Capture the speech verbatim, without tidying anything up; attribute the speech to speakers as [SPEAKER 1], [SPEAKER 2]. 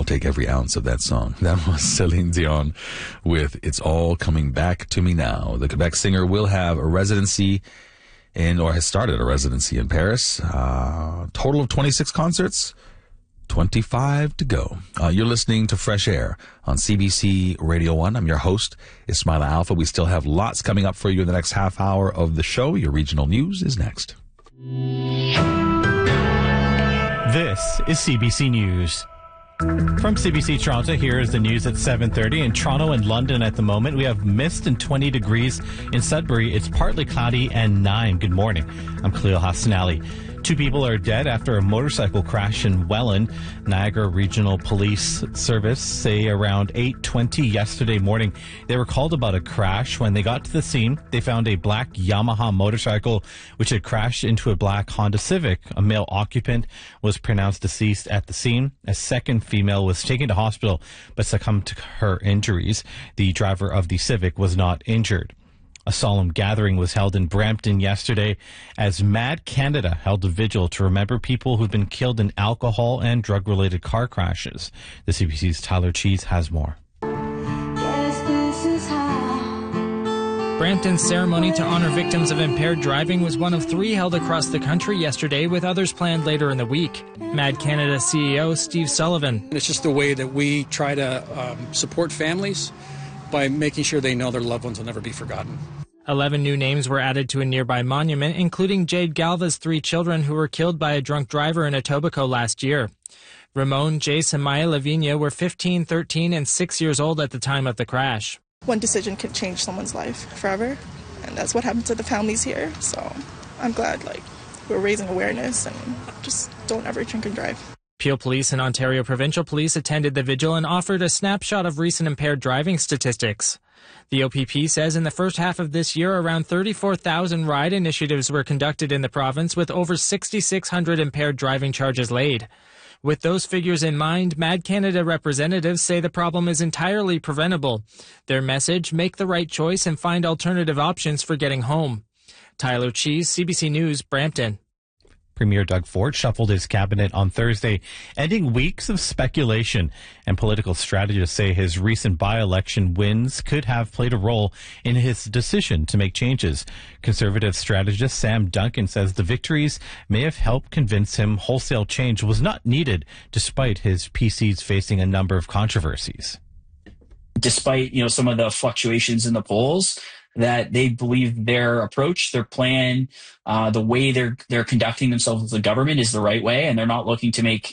[SPEAKER 1] take every ounce of that song. That was Celine Dion with It's All Coming Back to Me Now. The Quebec singer will have a residency in, or has started a residency in Paris. Uh, total of twenty-six concerts, twenty-five to go. Uh, you're listening to Fresh Air on C B C Radio one. I'm your host, Ismaila Alfa. We still have lots coming up for you in the next half hour of the show. Your regional news is next.
[SPEAKER 2] This is C B C News. From C B C Toronto, here is the news at seven thirty. In Toronto and London at the moment, we have mist and twenty degrees. In Sudbury, it's partly cloudy and nine. Good morning. I'm Khalil Hassanali. Two people are dead after a motorcycle crash in Welland. Niagara Regional Police Service say around eight twenty yesterday morning they were called about a crash. When they got to the scene, they found a black Yamaha motorcycle which had crashed into a black Honda Civic. A male occupant was pronounced deceased at the scene. A second female was taken to hospital but succumbed to her injuries. The driver of the Civic was not injured. A solemn gathering was held in Brampton yesterday as Mad Canada held a vigil to remember people who've been killed in alcohol and drug-related car crashes. The C B C's Tyler Cheese has more.
[SPEAKER 3] Brampton's ceremony to honor victims of impaired driving was one of three held across the country yesterday, with others planned later in the week. Mad Canada C E O Steve Sullivan.
[SPEAKER 4] It's just the way that we try to um, support families by making sure they know their loved ones will never be forgotten.
[SPEAKER 3] Eleven new names were added to a nearby monument, including Jade Galva's three children who were killed by a drunk driver in Etobicoke last year. Ramon, Jace, and Maya Lavinia were fifteen, thirteen, and six years old at the time of the crash.
[SPEAKER 5] One decision can change someone's life forever, and that's what happened to the families here. So I'm glad, like, we're raising awareness and just don't ever drink and drive.
[SPEAKER 3] Peel Police and Ontario Provincial Police attended the vigil and offered a snapshot of recent impaired driving statistics. The O P P says in the first half of this year, around thirty-four thousand ride initiatives were conducted in the province, with over six thousand six hundred impaired driving charges laid. With those figures in mind, Mad Canada representatives say the problem is entirely preventable. Their message, make the right choice and find alternative options for getting home. Tyler Cheese, C B C News, Brampton.
[SPEAKER 2] Premier Doug Ford shuffled his cabinet on Thursday, ending weeks of speculation, and political strategists say his recent by-election wins could have played a role in his decision to make changes. Conservative strategist Sam Duncan says the victories may have helped convince him wholesale change was not needed, despite his P Cs facing a number of controversies.
[SPEAKER 6] Despite, you know, some of the fluctuations in the polls, that they believe their approach, their plan, uh, the way they're they're conducting themselves as a government is the right way, and they're not looking to make